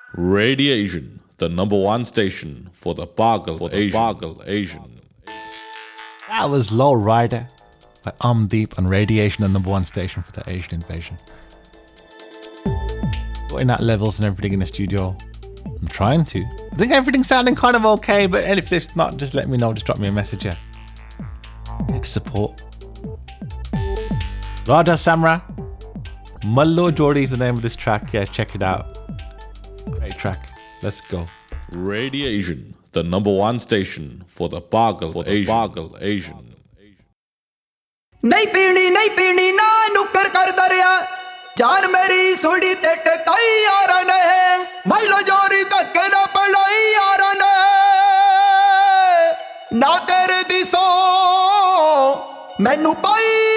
Radiation, the number one station for the Bagal Asian. That was Low Rider by Omdeep and Radiation, the number one station for the Asian invasion. Putting out levels and everything in the studio. I'm trying to. I think everything's sounding kind of okay, but if it's not, just let me know. Just drop me a message, yeah. Need support. Radha Samra. Mallo Jodi is the name of this track. Yeah, check it out. Great track. Let's go. Radiation, the number one station for the Bagal Asian. नहीं पीनी ना नुक्कर कर दरिया जान मेरी सुड़ी ते टकाई यार ने माइलो जोरी तक ना पलाई यार ने ना तेरे दिसो मैनू पाई